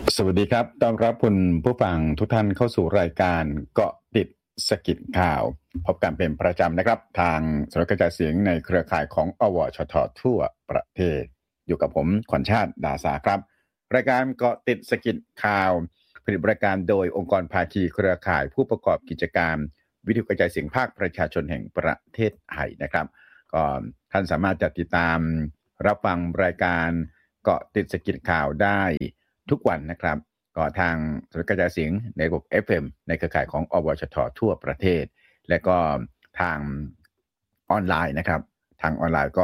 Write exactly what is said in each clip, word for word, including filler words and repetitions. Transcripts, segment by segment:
สวัสดีครับต้อนรับคุณผู้ฟังทุกท่านเข้าสู่รายการเกาะติดสกิดข่าวพบกันเป็นประจำนะครับทางสำนักกระจายเสียงในเครือข่ายของอวชททั่วประเทศอยู่กับผมขวัญชาติดาสาครับรายการเกาะติดสกิดข่าวผลิตรายการโดยองค์กรภาคีเครือข่ายผู้ประกอบกิจการวิทยุกระจายเสียงภาคประชาชนแห่งประเทศไทยนะครับก็ท่านสามารถจะติดตามรับฟังรายการเกาะติดสกิดข่าวได้ทุกวันนะครับก็ทางสำนักกระจายเสียงในระบบ เอฟ เอ็ม ในเครือข่ายของอวชททั่วประเทศและก็ทางออนไลน์นะครับทางออนไลน์ก็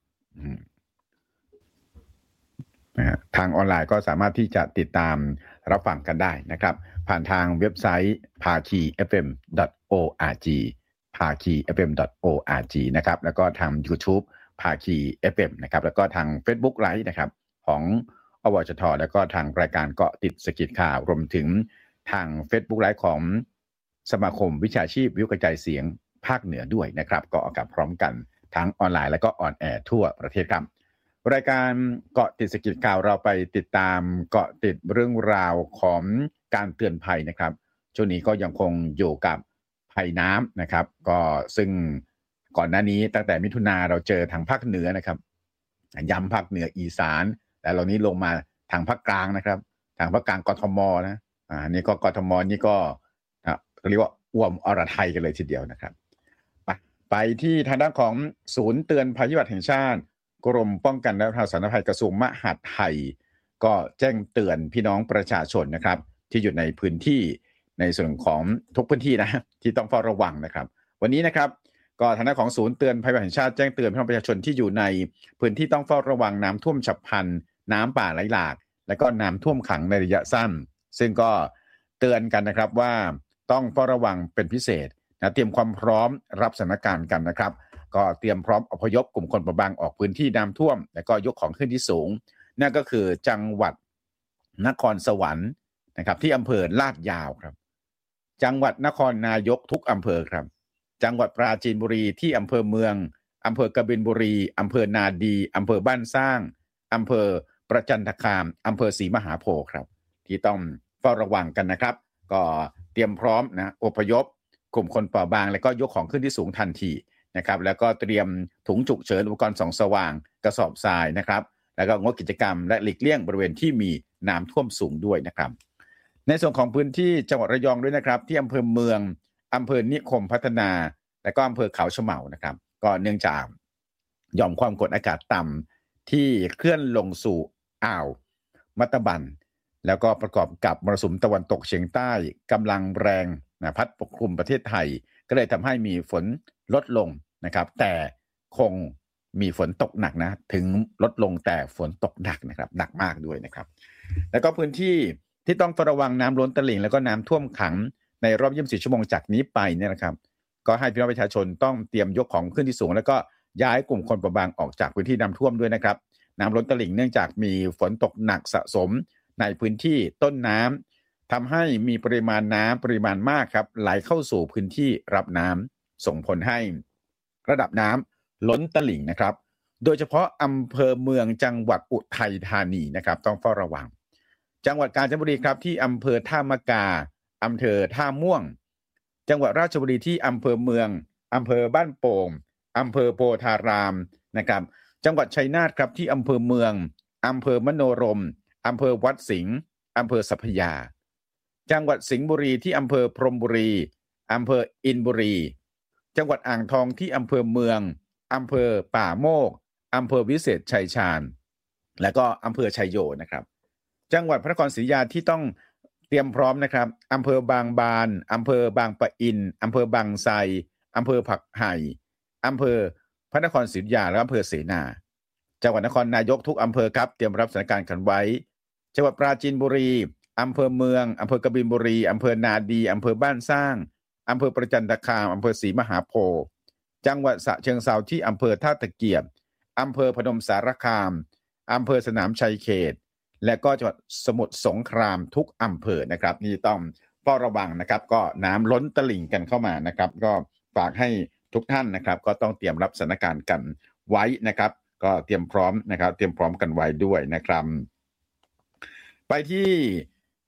ทางออนไลน์ก็สามารถที่จะติดตามรับฟังกันได้นะครับผ่านทางเว็บไซต์ ภาคี เอฟ เอ็ม ดอท โอ อาร์ จี ภาคี เอฟ เอ็ม ดอท โอ อาร์ จี นะครับแล้วก็ทาง YouTube ภาคี เอฟ เอ็ม นะครับแล้วก็ทาง Facebook Live นะครับของอวชทแล้วก็ทางรายการเกาะติดสกิดข่าวรวมถึงทาง Facebook Live ของสมาคมวิชาชีพวิทยุกระจายเสียงภาคเหนือด้วยนะครับก็ออกอากาศพร้อมกันทั้งออนไลน์และก็ออนแอร์ทั่วประเทศครับรายการเกาะติดสกิดข่าวเราไปติดตามเกาะติดเรื่องราวของการเตือนภัยนะครับช่วงนี้ก็ยังคงอยู่กับภัยน้ำนะครับก็ซึ่งก่อนหน้านี้ตั้งแต่มิถุนาเราเจอทางภาคเหนือนะครับย้ำภาคเหนืออีสานแต่เรานี้ลงมาทางภาคกลางนะครับทางภาคกลางกทมนะอ่านี่ก็กทมนี่ก็เรียกว่าอ่วมอรไทยกันเลยทีเดียวนะครับไปไปที่ทางด้านของศูนย์เตือนภัยพิบัติแห่งชาติกรมป้องกันและบรรเทาสาธารณภัยกระทรวงมหาดไทยก็แจ้งเตือนพี่น้องประชาชนนะครับที่อยู่ในพื้นที่ในส่วนของทุกพื้นที่นะที่ต้องเฝ้าระวังนะครับวันนี้นะครับก็ทางด้านของศูนย์เตือนภัยพิบัติแห่งชาติแจ้งเตือนพี่น้องประชาชนที่อยู่ในพื้นที่ต้องเฝ้าระวังน้ำท่วมฉับพลันน้ำป่าไหลหลากและก็น้ำท่วมขังในระยะสั้นซึ่งก็เตือนกันนะครับว่าต้องเฝ้าระวังเป็นพิเศษนะเตรียมความพร้อมรับสถานการณ์กันนะครับก็เตรียมพร้อมอพยพกลุ่มคนเปราะบางออกพื้นที่น้ำท่วมและก็ยกของขึ้นที่สูงนั่นก็คือจังหวัดนครสวรรค์นะครับที่อำเภอลาดยาวครับจังหวัดนครนายกทุกอำเภอครับจังหวัดปราจีนบุรีที่อำเภอเมืองอำเภอกบินบุรีอำเภอนาดีอำเภอบ้านสร้างอำเภอประจันทคามอำเภอศรีมหาโพธิ์ครับที่ต้องเฝ้าระวังกันนะครับก็เตรียมพร้อมนะอพยพกลุ่มคนเปราะบางแล้วก็ยกของขึ้นที่สูงทันทีนะครับแล้วก็เตรียมถุงฉุกเฉินอุปกรณ์ส่องสว่างกระสอบทรายนะครับแล้วก็งดกิจกรรมและหลีกเลี่ยงบริเวณที่มีน้ำท่วมสูงด้วยนะครับในส่วนของพื้นที่จังหวัดระยองด้วยนะครับที่อำเภอเมืองอำเภอนิคมพัฒนาและก็อำเภอเขาเฉมานะครับก็เนื่องจากหย่อมความกดอากาศต่ำที่เคลื่อนลงสู่อ่าวมัตตบันแล้วก็ประกอบกับมรสุมตะวันตกเฉียงใต้กำลังแรงนะพัดปกคลุมประเทศไทยก็เลยทำให้มีฝนลดลงนะครับแต่คงมีฝนตกหนักนะถึงลดลงแต่ฝนตกหนักนะครับหนักมากด้วยนะครับแล้วก็พื้นที่ที่ต้องระวังน้ำล้นตลิ่งแล้วก็น้ำท่วมขังในรอบยี่สิบสี่ชั่วโมงจากนี้ไปเนี่ยนะครับก็ให้พี่น้องประชาชนต้องเตรียมยกของขึ้นที่สูงแล้วก็ย้ายกลุ่มคนเปราะบางออกจากพื้นที่น้ำท่วมด้วยนะครับน้ำล้นตลิ่งเนื่องจากมีฝนตกหนักสะสมในพื้นที่ต้นน้ำทำให้มีปริมาณน้ำปริมาณมากครับไหลเข้าสู่พื้นที่รับน้ำส่งผลให้ระดับน้ำล้นตลิ่งนะครับโดยเฉพาะอำเภอเมืองจังหวัดอุทัยธานีนะครับต้องเฝ้าระวังจังหวัดกาญจนบุรีครับที่อำเภอท่ามะกาอำเภอท่าม่วงจังหวัดราชบุรีที่อำเภอเมืองอำเภอบ้านโป่งอำเภอโพธารามนะครับจังหวัดชัยนาทครับที่อำเภอเมืองอำเภอมโนรมอำเภอวัดสิงห์อำเภอสัพพยาจังหวัดสิงห์บุรีที่อำเภอพรหมบุรีอำเภออินบุรีจังหวัดอ่างทองที่อำเภอเมืองอำเภอป่าโมกอำเภอวิเศษชัยชาญและก็อำเภอชัยโยนะครับจังหวัดพระนครศรีอยุธยาที่ต้องเตรียมพร้อมนะครับอำเภอบางบานอำเภอบางปะอินอำเภอบางไทรอำเภอผักไห่อำเภอพระนครศรีอยุธยาและอำเภอเสนาจังหวัดนครนายกทุกอำเภอครับเตรียมรับสถานการณ์กันไว้จังหวัดปราจีนบุรีอำเภอเมืองอำเภอกบินบุรีอำเภอนาดีอำเภอบ้านสร้างอำเภอประจันตคามอำเภอศรีมหาโพธิ์จังหวัดฉะเชิงเทราที่อำเภอท่าตะเกียบอำเภอพนมสารคามอำเภอสนามชัยเขตและก็จังหวัดสมุทรสงครามทุกอำเภอนะครับนี่ต้องเฝ้าระวังนะครับก็น้ำล้นตลิ่งกันเข้ามานะครับก็ฝากให้ทุกท่านนะครับก็ต้องเตรียมรับสถานการณ์กันไว้นะครับก็เตรียมพร้อมนะครับเตรียมพร้อมกันไว้ด้วยนะครับไปที่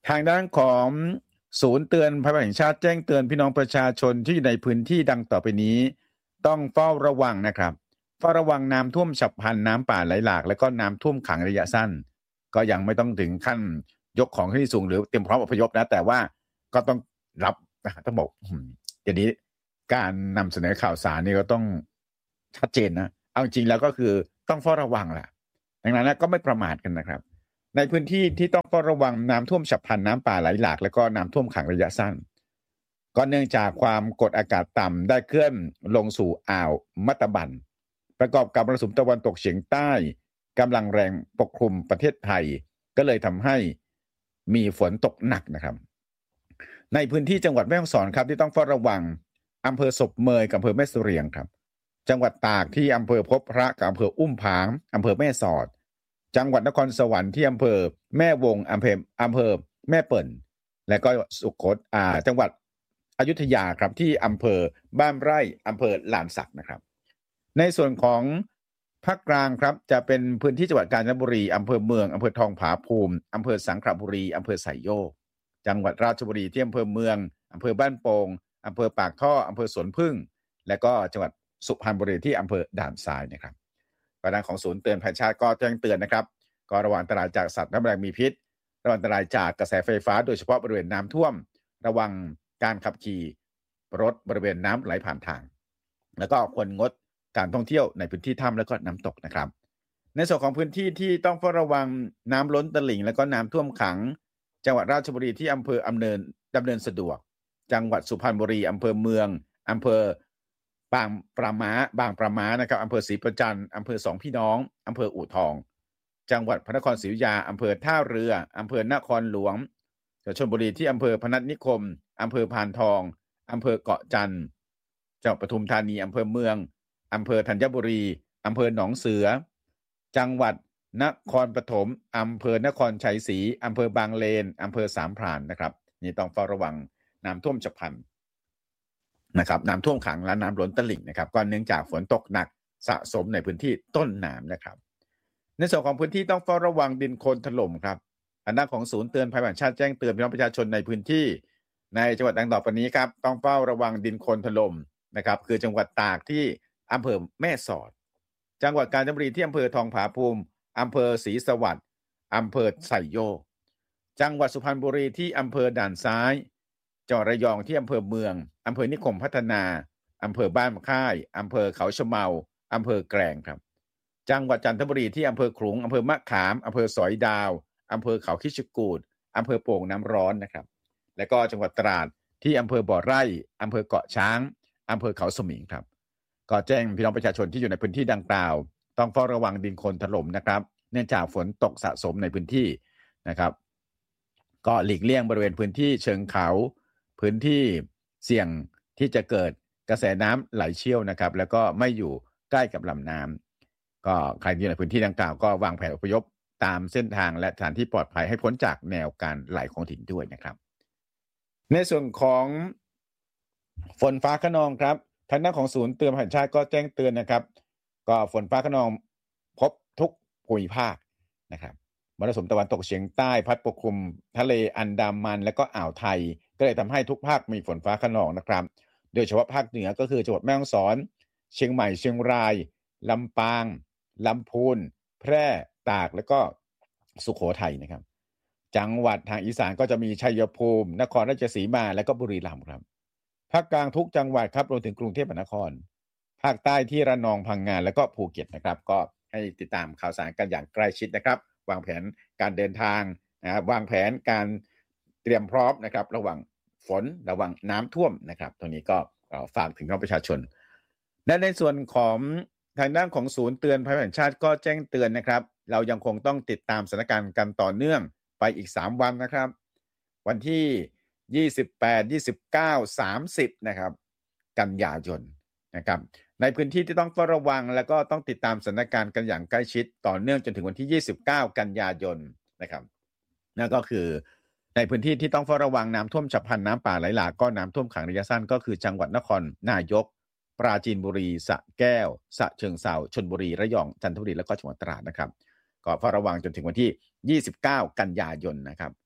ทางด้านของศูนย์เตือนภัยแห่งชาติแจ้งเตือนพี่น้องประชาชนที่อยู่ในพื้นที่ดังต่อไปนี้ต้องเฝ้าระวังนะครับเฝ้าระวังน้ำท่วมฉับพลันน้ำป่าไหลหลากและก็น้ำท่วมขังระยะสั้นก็ยังไม่ต้องถึงขั้นยกของขึ้นที่สูงหรือเตรียมพร้อมอพยพนะแต่ว่าก็ต้องรับนะต้องบอกเดี๋ยวนี้การนำเสนอข่าวสารนี่ก็ต้องชัดเจนนะเอาจริงแล้วก็คือต้องเฝ้าระวังแหละดังนั้นก็ไม่ประมาทกันนะครับในพื้นที่ที่ต้องเฝ้าระวังน้ำท่วมฉับพลันน้ำป่าไหลหลากและก็น้ำท่วมขังระยะสั้นก็เนื่องจากความกดอากาศต่ำได้เคลื่อนลงสู่อ่าวมัตตบันประกอบกับมรสุมตะวันตกเฉียงใต้กำลังแรงปกคลุมประเทศไทยก็เลยทำให้มีฝนตกหนักนะครับในพื้นที่จังหวัดแม่ฮ่องสอนครับที่ต้องเฝ้าระวังอำเภอศพเมยกับอำเภอแม่เสรียงครับจังหวัดตากที่อำเภอพบพระกับอำเภออุ้มผางอำเภอแม่สอดจังหวัดนครสวรรค์ที่อำเภอแม่วงอำเภออำเภอแม่เปิ่นและก็สุโขทัยอ่าจังหวัดอยุธยาครับที่อำเภอบ้านไร่อำเภอลานสักนะครับในส่วนของภาคกลางครับจะเป็นพื้นที่จังหวัดกาญจนบุรีอำเภอเมืองอำเภอทองผาภูมิอำเภอสังขละบุรีอำเภอไสยโยกจังหวัดราชบุรีที่อำเภอเมืองอำเภอบ้านโป่งอำเภอปากท่ออำเภอสวนพึ่งและก็จังหวัดสุพรรณบุรีที่อำเภอด่านซ้ายนะครับประธานของศูนย์เตือนภัยชาติก็แจ้งเตือนนะครับก็ระวังอันตรายจากสัตว์น้ำแรงมีพิษระวังอันตรายจากกระแสไฟฟ้าโดยเฉพาะบริเวณน้ำท่วมระวังการขับขี่รถบริเวณน้ำไหลผ่านทางแล้วก็ควรงดการท่องเที่ยวในพื้นที่ถ้ำและก็น้ำตกนะครับในส่วนของพื้นที่ที่ต้องเฝ้าระวังน้ำล้นตลิ่งและก็น้ำท่วมขังจังหวัดราชบุรีที่อำเภออำเนินดำเนินสะดวกจังหวัดสุพรรณบุรีอำเภอเมืองอำเภอบางปราม้าบางปราม้านะครับอำเภอศรีประจันทร์อำเภอสองพี่น้องอำเภออู่ทองจังหวัดพระนครศรีอยุธยาอำเภอท่าเรืออำเภอนครหลวงชลบุรีที่อำเภอพนัสนิคมอำเภอพานทองอำเภอเกาะจันทร์จังหวัดปทุมธานีอำเภอเมืองอำเภอธัญบุรีอำเภอหนองเสือจังหวัดนครปฐมอำเภอนครชัยศรีอำเภอบางเลนอำเภอสามพรานนะครับนี่ต้องเฝ้าระวังน้ำท่วมฉับพลันนะครับน้ำท่วมขังและน้ำล้นตลิ่งนะครับก็เนื่องจากฝนตกหนักสะสมในพื้นที่ต้นน้ำนะครับในส่วนของพื้นที่ต้องเฝ้าระวังดินโคลนถล่มครับอันด้านของศูนย์เตือนภัยแห่งชาติแจ้งเตือนพี่น้องประชาชนในพื้นที่ในจังหวัดดังต่อไปนี้ครับต้องเฝ้าระวังดินโคลนถล่มนะครับคือจังหวัดตากที่อำเภอแม่สอดจังหวัดกาญจนบุรีที่อำเภอทองผาภูมิอำเภอศรีสวัสดิ์อำเภอไสยโยกจังหวัดสุพรรณบุรีที่อำเภอด่านซ้ายจังหวัดระยองที่อำเภอเมืองอำเภอนิคมพัฒนาอำเภอบ้านค่ายอำเภอเขาชะเมาอำเภอแกลงครับจังหวัดจันทบุรีที่อำเภอขลุงอำเภอมะขามอำเภอสอยดาวอำเภอเขาคิชกูฏอำเภอโป่งน้ำร้อนนะครับและก็จังหวัดตราดที่อำเภอบ่อไร่อำเภอเกาะช้างอำเภอเขาสมิงครับก็แจ้งพี่น้องประชาชนที่อยู่ในพื้นที่ดังกล่าวต้องเฝ้าระวังดินโคลนถล่มนะครับเนื่องจากฝนตกสะสมในพื้นที่นะครับก็หลีกเลี่ยงบริเวณพื้นที่เชิงเขาพื้นที่เสี่ยงที่จะเกิดกระแสน้ำไหลเชี่ยวนะครับแล้วก็ไม่อยู่ใกล้กับลำน้ำก็ใครที่อยู่ในพื้นที่ดังกล่าวก็วางแผนอพยพตามเส้นทางและสถานที่ปลอดภัยให้พ้นจากแนวการไหลของถิ่นด้วยนะครับในส่วนของฝนฟ้าคะนองครับทางด้านของศูนย์เตือนภัยแห่งชาติก็แจ้งเตือนนะครับก็ฝนฟ้าคะนองพบทุกภูมิภาคนะครับมรสุมตะวันตกเฉียงใต้พัดปกคลุมทะเลอันดามันและก็อ่าวไทยก็เลยทำให้ทุกภาคมีฝนฟ้าคะนองนะครับโดยเฉพาะภาคเหนือก็คือจังหวัดแม่ฮ่องสอนเชียงใหม่เชียงรายลำปางลำพูนแพร่ตากและก็สุโขทัยนะครับจังหวัดทางอีสานก็จะมีชัยภูมินครราชสีมาและก็บุรีรัมย์ครับภาคกลางทุกจังหวัดครับรวมถึงกรุงเทพมหานครภาคใต้ที่ระนองพังงาและก็ภูเก็ตนะครับก็ให้ติดตามข่าวสารกันอย่างใกล้ชิดนะครับวางแผนการเดินทางนะครับวางแผนการเตรียมพร้อมนะครับระวังฝนระวังน้ำท่วมนะครับตรงนี้ก็ฝากถึงพี่น้องประชาชนและในส่วนของทางด้านของศูนย์เตือนภัยแห่งชาติก็แจ้งเตือนนะครับเรายังคงต้องติดตามสถานการณ์กันต่อเนื่องไปอีกสามวันนะครับวันที่ยี่สิบแปด ยี่สิบเก้า สามสิบนะครับกันยายนนะครับในพื้นที่ที่ต้องเฝ้าระวังแล้วก็ต้องติดตามสถานการณ์กันอย่างใกล้ชิดต่อเนื่องจนถึงวันที่ยี่สิบเก้ากันยายนนะครับนั่นก็คือในพื้นที่ที่ต้องเฝ้าระวังน้ำท่วมฉับพลันน้ำป่าไหลหลากก็น้ำท่วมขังระยะสั้นก็คือจังหวัดนครนายกปราจีนบุรีสระแก้วฉะเชิงเทราชลบุรีระยองจันทบุรีและก็จังหวัดตราดนะครับก็เฝ้าระวังจนถึงวันที่ยี่สิบเก้ากันยายนนะครับ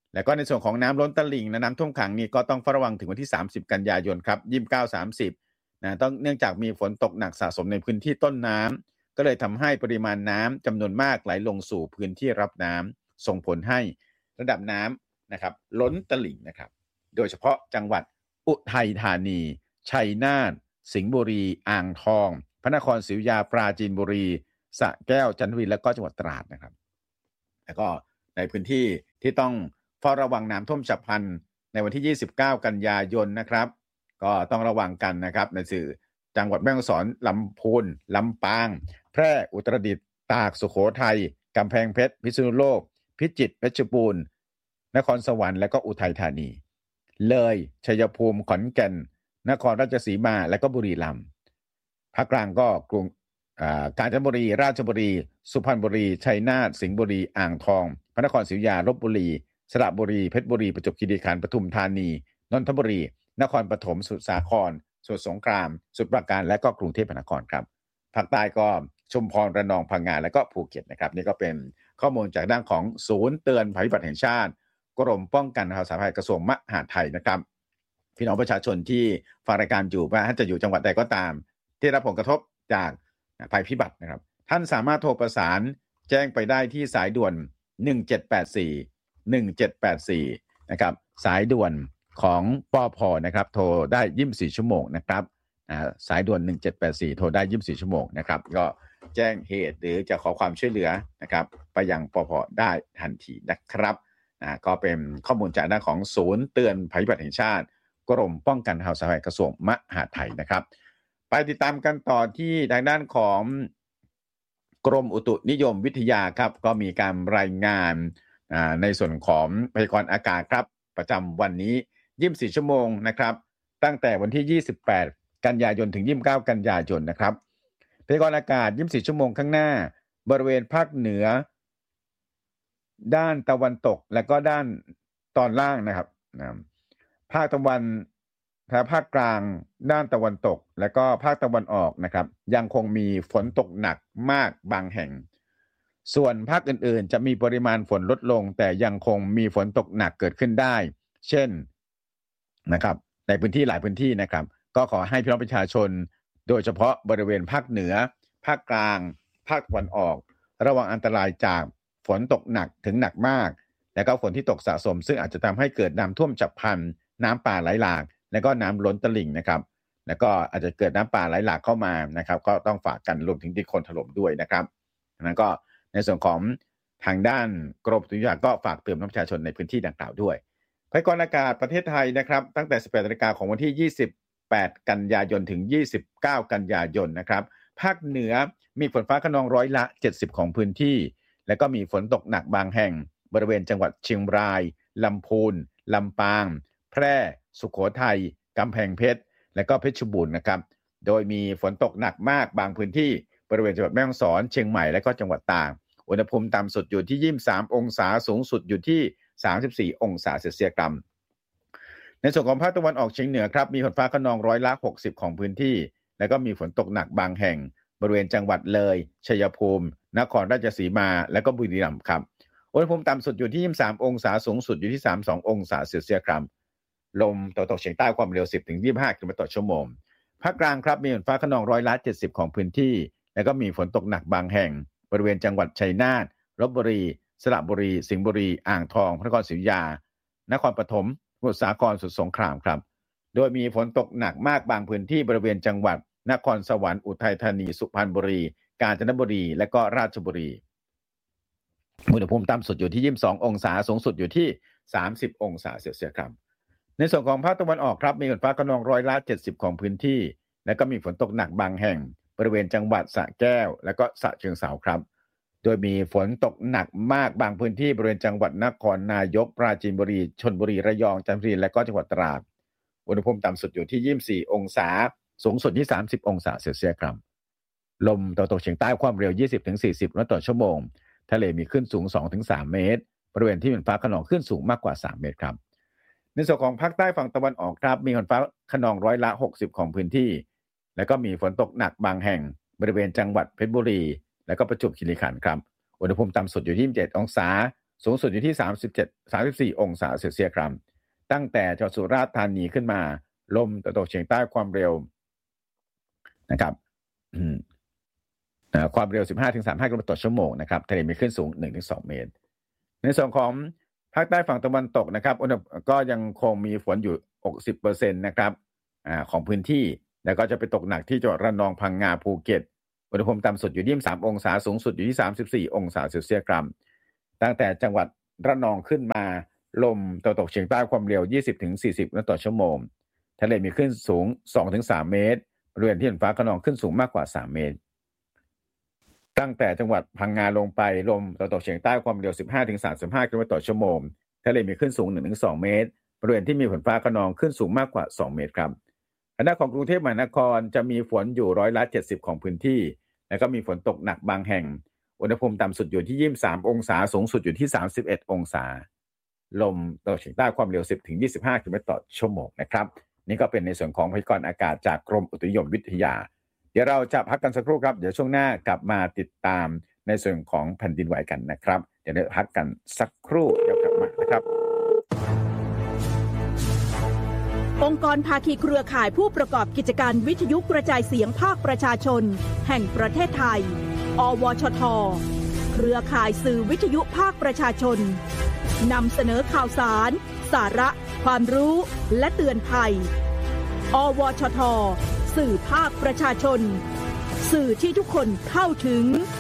แล้วก็ในส่วนของน้ำล้นตลิ่งและน้ำท่วมขังนี่ก็ต้องเฝ้าระวังถึงวันที่สามสิบกันยายนครับยี่สิบเก้า สามสิบนะต้องเนื่องจากมีฝนตกหนักสะสมในพื้นที่ต้นน้ำก็เลยทำให้ปริมาณน้ำจำนวนมากไหลลงสู่พื้นที่รับน้ำส่งผลให้ระดับน้ำนะครับล้นตลิ่งนะครับโดยเฉพาะจังหวัดอุทัยธานีชัยนาทสิงห์บุรีอ่างทองพระนครศรีอยุธยาปราจีนบุรีสระแก้วจันทบุรีและก็จังหวัดตราดนะครับแล้วก็ในพื้นที่ที่ต้องเฝ้าระวังน้ำท่วมฉับพลันในวันที่ยี่สิบเก้ากันยายนนะครับก็ต้องระวังกันนะครับในสื่อจังหวัดแม่ฮ่องสอนลำพูนลำปางแพร่อุตรดิตถ์ตากสุโขทัยกำแพงเพชรพิษณุโลกพิจิตรเพชรบูรณ์นครสวรรค์และก็อุทัยธานีเลยชัยภูมิขอนแก่นนครราชสีมาและก็บุรีรัมย์ภาคกลางก็กรุงกาญจนบุรีราชบุรีสุพรรณบุรีชัยนาทสิงห์บุรีอ่างทองพระนครศรีอยุธยาลพบุรีสระบุรีเพชรบุรีประจวบคีรีขันธ์ปทุมธานีนนทบุรีนครปฐมสมุทรสาครสมุทรสงครามสมุทรปราการและก็กรุงเทพมหานครครับภาคใต้ก็ชุมพรระนองพังงาและก็ภูเก็ตนะครับนี่ก็เป็นข้อมูลจากด้านของศูนย์เตือนภัยพิบัติแห่งชาติกรมป้องกันข่าวสารภัยกระทรวงมหาดไทยนะครับพี่น้องประชาชนที่ฟังรายการอยู่ว่าท่านจะอยู่จังหวัดใดก็ตามที่รับผลกระทบจากภัยพิบัตินะครับท่านสามารถโทรประสานแจ้งไปได้ที่สายด่วนหนึ่งเจ็ดแปดสี่ หนึ่งเจ็ดแปดสี่นะครับสายด่วนของปภนะครับโทรได้ยี่สิบสี่ชั่วโมงนะครับสายด่วนหนึ่งเจ็ดแปดสี่โทรได้ยี่สิบสี่ชั่วโมงนะครับก็แจ้งเหตุหรือจะขอความช่วยเหลือนะครับไปยังปภได้ทันทีนะครับนะก็เป็นข้อมูลจากด้านของศูนย์เตือนภัยพิบัติแห่งชาติกรมป้องกันข่าวสารภัยกระทรวงมหาดไทยนะครับไปติดตามกันต่อที่ทางด้านของกรมอุตุนิยมวิทยาครับก็มีการรายงานในส่วนของพยากรณ์อากาศครับประจำวันนี้ยี่สิบสี่ชั่วโมงนะครับตั้งแต่วันที่ยี่สิบแปดกันยายนถึงยี่สิบเก้ากันยายนนะครับพยากรณ์อากาศยี่สิบสี่ชั่วโมงข้างหน้าบริเวณภาคเหนือด้านตะวันตกและก็ด้านตอนล่างนะครับภาคตะวันภาคกลางด้านตะวันตกและก็ภาคตะวันออกนะครับยังคงมีฝนตกหนักมากบางแห่งส่วนภาคอื่นๆจะมีปริมาณฝนลดลงแต่ยังคงมีฝนตกหนักเกิดขึ้นได้เช่นนะครับในพื้นที่หลายพื้นที่นะครับก็ขอให้พี่น้องประชาชนโดยเฉพาะบริเวณภาคเหนือภาคกลางภาคตะวันออกระวังอันตรายจากฝนตกหนักถึงหนักมากและก็ฝนที่ตกสะสมซึ่งอาจจะทำให้เกิดน้ำท่วมฉับพลันน้ำป่าไหลหลากและก็น้ำล้นตลิ่งนะครับแล้วก็อาจจะเกิดน้ำป่าไหลหลากเข้ามานะครับก็ต้องฝากกันรวมถึงดินโคลนถล่มด้วยนะครับนั้นก็ในส่วนของทางด้านกรมอุตุนิยมวิทยาก็ฝากเตือนประชาชนในพื้นที่ดังกล่าวด้วยพยากรณ์อากาศประเทศไทยนะครับตั้งแต่ สิบแปดนาฬิกาของวันที่ยี่สิบแปดกันยายนถึงยี่สิบเก้ากันยายนนะครับภาคเหนือมีฝนฟ้าคะนองร้อยละเจ็ดสิบของพื้นที่แล้วก็มีฝนตกหนักบางแห่งบริเวณจังหวัดเชียงรายลำพูนลำปางแพร่สุโขทัยกำแพงเพชรและก็เพชรบูรณ์นะครับโดยมีฝนตกหนักมากบางพื้นที่บริเวณจังหวัดแม่ฮ่องสอนเชียงใหม่และก็จังหวัดตากอุณหภูมิต่ำสุดอยู่ที่ยี่สิบสามองศาสูงสุดอยู่ที่สามสิบสี่องศาเซลเซียสครับในส่วนของภาคตะวันออกเฉียงเหนือครับมีฝนฟ้าคะนองร้อยละหกสิบของพื้นที่แล้วก็มีฝนตกหนักบางแห่งบริเวณจังหวัดเลยชัยภูมินครราชสีมาและก็บุรีรัมย์ครับอุณหภูมิต่ำสุดอยู่ที่ยี่สิบสามองศาสูงสุดอยู่ที่สามสิบสององศาเซลเซียสครับลมตะวันตกเฉียงใต้ความเร็ว สิบถึงยี่สิบห้า กิโลเมตรต่อชั่วโมงภาคกลางครับมีฝนฟ้าคะนองร้อยละเจ็ดสิบของพื้นที่แล้วก็มีฝนตกหนักบางแห่งบริเวณจังหวัดชัยนาทลพบุรีสระบุรีสิงห์บุรีอ่างทองพระนครศรีอยุธยานครปฐมสมุทรสาครสมุทรสงครามครับโดยมีฝนตกหนักมากบางพื้นที่บริเวณจังหวัดนครสวรรค์อุทัยธานีสุพรรณบุรีกาญจนบุรีและก็ราชบุรีอุณหภูมิต่ำสุดอยู่ที่ยี่สิบสององศาสูงสุดอยู่ที่สามสิบองศาเซลเซียสครับในส่วนของภาคตะวันออกครับมีฝนฟ้าคะนองร้อยละเจ็ดสิบของพื้นที่และก็มีฝนตกหนักบางแห่งบริเวณจังหวัดสระแก้วและก็ฉะเชิงเทราครับโดยมีฝนตกหนักมากบางพื้นที่บริเวณจังหวัดนครนายกปราจีนบุรีชลบุรีระยองจันทบุรีและก็จังหวัดตราดอุณหภูมิต่ำสุดอยู่ที่ยี่สิบสี่องศาสูงสุดที่สามสิบองศาเซลเซียสครับลมตะวันตกเฉียงใต้ความเร็ว ยี่สิบถึงสี่สิบ กิโลเมตรต่อชั่วโมงทะเลมีคลื่นสูง สองถึงสาม เมตรบริเวณที่มีฝนฟ้าคะนองคลื่นสูงมากกว่าสามเมตรครับในส่วนของภาคใต้ฝั่งตะวันออกครับมีฝนฟ้าคะนองร้อยละหกสิบของพื้นที่แล้วก็มีฝนตกหนักบางแห่งบริเวณจังหวัดเพชรบุรีและก็ประจวบคีรีขันธ์ครับอุณหภูมิต่ำสุดอยู่ที่ยี่สิบเจ็ดองศาสูงสุดอยู่ที่สามสิบเจ็ด สามสิบสี่องศาเซลเซียสครับตั้งแต่จังหวัดสุราษฎร์ธานีขึ้นมาลมตะวันตกเฉียงใต้ความเร็วนะครับอืมความเร็ว สิบห้าถึงสามสิบห้า กิโลเมตรต่อชั่วโมงนะครับทะเลมีคลื่นสูง หนึ่งถึงสอง เมตรในส่วนของภาคใต้ฝั่งตะวันตกนะครับอุณหภูมิก็ยังคงมีฝนอยู่ หกสิบเปอร์เซ็นต์ นะครับอ่าของพื้นที่แล้วก็จะไปตกหนักที่จังหวัดระนองพังงาภูเก็ตอุณหภูมิต่ำสุดอยู่ที่ยี่สิบสามองศาสูงสุดอยู่ที่สามสิบสี่องศาเซลเซียสครับตั้งแต่จังหวัดระนองขึ้นมาลมตะวันตกเฉียงใต้ความเร็ว ยี่สิบถึงสี่สิบ กิโลเมตรต่อชั่วโมงทะเลมีคลื่นสูง สองถึงสาม เมตรบริเวณที่เห็นฟ้าคะนองขึ้นสูงมากกว่าสามเมตรตั้งแต่จังหวัดพังงาลงไปลมตะวันตกเฉียงใต้ความเร็ว สิบห้าถึงสามสิบห้า กิโลเมตรต่อชั่วโมงทะเลมีคลื่นสูง หนึ่งถึงสอง เมตรบริเวณที่มีฝนฟ้าคะนองขึ้นสูงมากกว่าสองเมตรครับคณะของกรุงเทพมหานครจะมีฝนอยู่ร้อยละเจ็ดสิบของพื้นที่แล้วก็มีฝนตกหนักบางแห่งอุณหภูมิต่ำสุดอยู่ที่ยี่สิบสามองศาสูงสุดอยู่ที่สามสิบเอ็ดองศาลมตะวันตกเฉียงใต้ความเร็ว สิบถึงยี่สิบห้า กิโลเมตรต่อชั่วโมงนะครับนี่ก็เป็นในส่วนของพยากรณ์อากาศจากกรมอุตุนิยมวิทยาเดี๋ยวเราจะพักกันสักครู่ครับเดี๋ยวช่วงหน้ากลับมาติดตามในส่วนของแผ่นดินไหวกันนะครับเดี๋ยวเราพักกันสักครู่เดี๋ยวกลับมานะครับองค์กรภาคีเครือข่ายผู้ประกอบกิจการวิทยุกระจายเสียงภาคประชาชนแห่งประเทศไทยอวชทเครือข่ายสื่อวิทยุภาคประชาชนนำเสนอข่าวสารสาระความรู้และเตือนภัยอวชทสื่อภาคประชาชนสื่อที่ทุกคนเข้าถึง